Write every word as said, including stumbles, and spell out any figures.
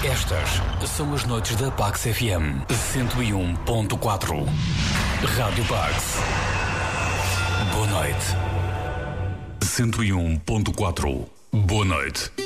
Estas são as noites da Pax F M cento e um ponto quatro. Rádio Pax. Boa noite. cento e um ponto quatro. Boa noite.